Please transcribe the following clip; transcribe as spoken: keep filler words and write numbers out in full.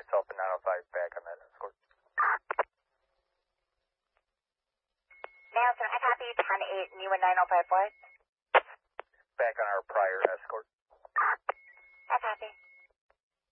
yourself and nine oh five back on that escort. Now, sir, I copy ten eight and you and nine oh five what? Back on our prior escort. I copy.